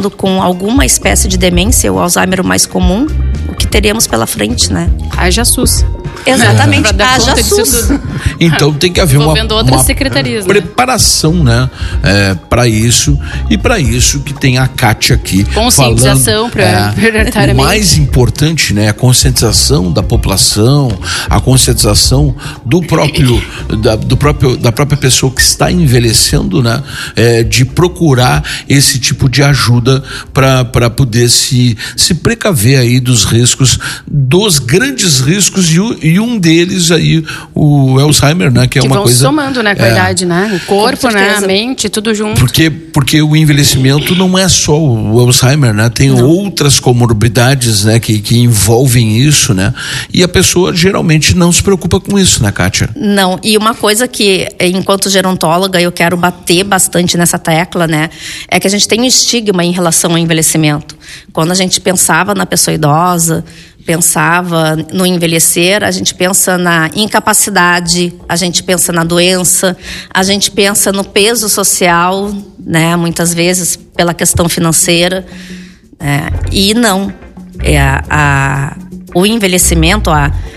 trabalhando com alguma espécie de demência, o Alzheimer o mais comum, o que teríamos pela frente, né? Haja SUS. Exatamente, haja SUS. Então tem que haver uma preparação, né, para isso, e para isso que tem a Kátia aqui conscientização falando, o mais importante, né, a conscientização da população, a conscientização da própria pessoa que está envelhecendo, né, de procurar esse tipo de ajuda para poder se precaver aí dos riscos, dos grandes riscos, e um deles aí o Alzheimer, né, que é uma coisa somando, né, com a idade, né, o corpo, né, a mente, tudo junto. Porque o envelhecimento não é só o Alzheimer, né, tem outras comorbidades, né, que envolvem isso, né, e a pessoa geralmente não se preocupa com isso, né, Kátia? Não, e uma coisa que, enquanto gerontóloga, eu quero bater bastante nessa tecla, né, é que a gente tem um estigma em relação ao envelhecimento. Quando a gente pensava na pessoa idosa, pensava no envelhecer, a gente pensa na incapacidade, a gente pensa na doença, a gente pensa no peso social, né, muitas vezes pela questão financeira, e não. O envelhecimento,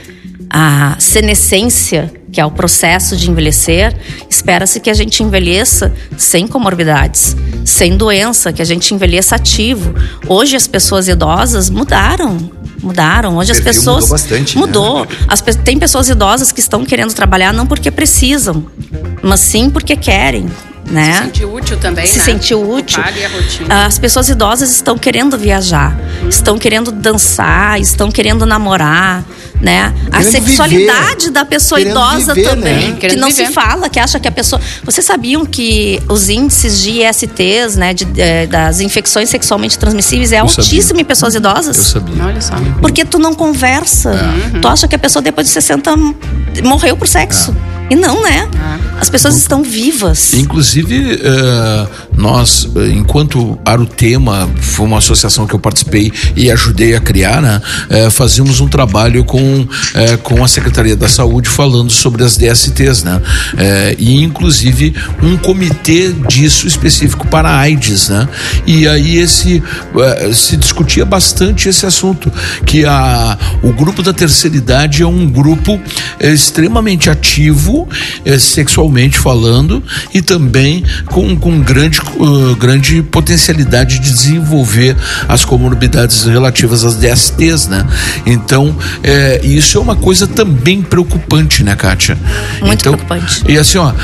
a senescência, que é o processo de envelhecer, espera-se que a gente envelheça sem comorbidades, sem doença, que a gente envelheça ativo. Hoje as pessoas idosas mudaram. Hoje as pessoas mudou bastante, mudou. Né? Tem pessoas idosas que estão querendo trabalhar não porque precisam, mas sim porque querem, né? Se sentir útil também, Se né? sentir útil. O e a rotina. As pessoas idosas estão querendo viajar, estão querendo dançar, estão querendo namorar, né? A sexualidade da pessoa idosa também, né? Que não se fala, que acha que a pessoa... Vocês sabiam que os índices de ISTs, né, das infecções sexualmente transmissíveis é altíssimo em pessoas idosas? Eu sabia. Olha só. Porque tu não conversa. Tu acha que a pessoa depois de 60 morreu por sexo. E não, né? As pessoas estão vivas. Inclusive, nós, enquanto Arutema, foi uma associação que eu participei e ajudei a criar, né? Fazíamos um trabalho com a Secretaria da Saúde falando sobre as DSTs, né? E inclusive um comitê disso específico para a AIDS, né? E aí se discutia bastante esse assunto, que o grupo da terceira idade é um grupo extremamente ativo, sexualmente falando, e também com grande potencialidade de desenvolver as comorbidades relativas às DSTs, né? Então, isso é uma coisa também preocupante, né, Kátia? Muito preocupante. E assim, ó,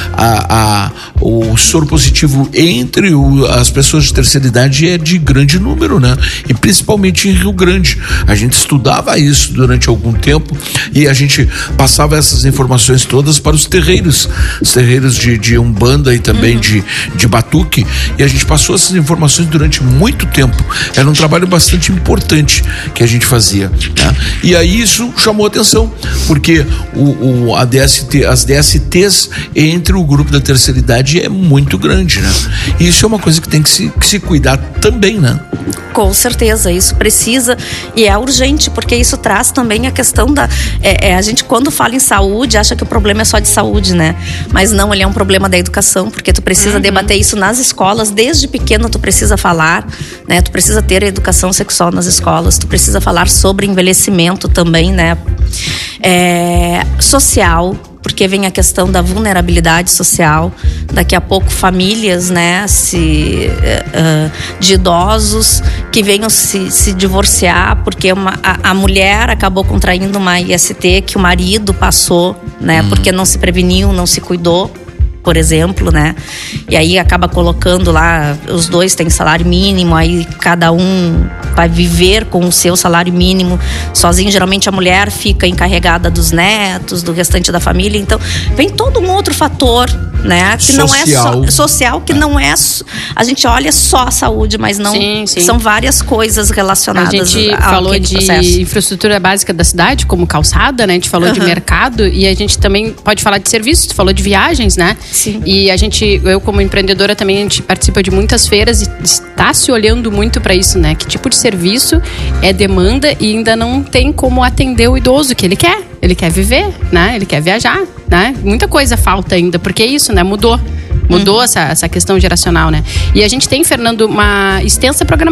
o soro positivo entre as pessoas de terceira idade é de grande número, né? E principalmente em Rio Grande. A gente estudava isso durante algum tempo e a gente passava essas informações todas para os terreiros de Umbanda e também de Batuque, e a gente passou essas informações durante muito tempo. Era um trabalho bastante importante que a gente fazia, né? E aí isso chamou atenção, porque as DSTs entre o grupo da terceira idade é muito grande, né? E isso é uma coisa que tem que se cuidar também, né? Com certeza, isso precisa e é urgente, porque isso traz também a questão a gente, quando fala em saúde, acha que o problema é só de saúde, né? Mas não, ele é um problema da educação, porque tu precisa debater isso nas escolas, desde pequeno tu precisa falar, né? Tu precisa ter a educação sexual nas escolas, tu precisa falar sobre envelhecimento também, né? Social, porque vem a questão da vulnerabilidade social. Daqui a pouco famílias, né, de idosos que venham se divorciar porque a mulher acabou contraindo uma IST que o marido passou, né, porque não se preveniu, não se cuidou, por exemplo, né? E aí acaba colocando lá, os dois têm salário mínimo, aí cada um vai viver com o seu salário mínimo sozinho. Geralmente a mulher fica encarregada dos netos, do restante da família. Então vem todo um outro fator, né? Que não é só social, que não é. A gente olha só a saúde, mas não. Sim. São várias coisas relacionadas. A gente falou de processo. Infraestrutura básica da cidade, como calçada, né? A gente falou de mercado, e a gente também pode falar de serviços. Tu falou de viagens, né? Sim. E eu como empreendedora também, a gente participa de muitas feiras e está se olhando muito para isso, né? Que tipo de serviço é demanda e ainda não tem como atender o idoso que ele quer. Ele quer viver, né? Ele quer viajar, né? Muita coisa falta ainda, porque é isso, né? Mudou essa questão geracional, né? E a gente tem, Fernando, uma extensa programação